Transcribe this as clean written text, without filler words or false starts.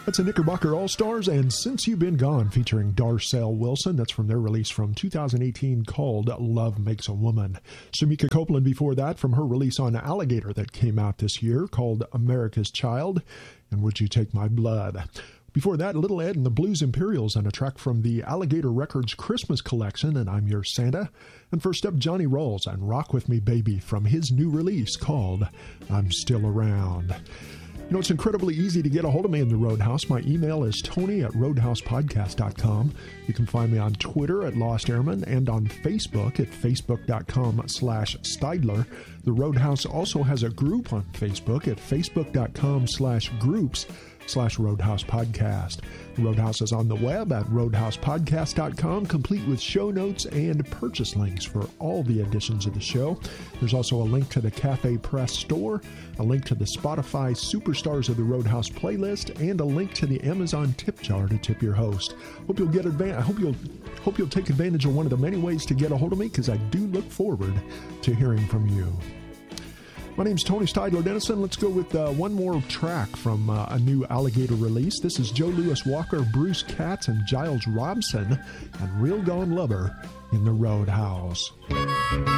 That's a Knickerbocker All-Stars and Since You've Been Gone featuring Darcel Wilson. That's from their release from 2018 called Love Makes a Woman. Shamika Copeland before that from her release on Alligator that came out this year called America's Child and Would You Take My Blood. Before that, Little Ed and the Blues Imperials on a track from the Alligator Records Christmas collection, and I'm Your Santa. And first up, Johnny Rolls and Rock With Me Baby from his new release called I'm Still Around. You know, it's incredibly easy to get a hold of me in the Roadhouse. My email is tony@roadhousepodcast.com. You can find me on Twitter at Lost Airman and on Facebook at facebook.com/Steidler. The Roadhouse also has a group on Facebook at facebook.com/groups/Roadhouse Podcast. The Roadhouse is on the web at roadhousepodcast.com, complete with show notes and purchase links for all the editions of the show. There's also a link to the Cafe Press store, a link to the Spotify Superstars of the Roadhouse playlist, and a link to the Amazon tip jar to tip your host. Hope you'll take advantage of one of the many ways to get a hold of me, because I do look forward to hearing from you. My name's Tony Steidler Dennison. Let's go with one more track from a new Alligator release. This is Joe Louis Walker, Bruce Katz, and Giles Robson, and Real Gone Lover in the Roadhouse.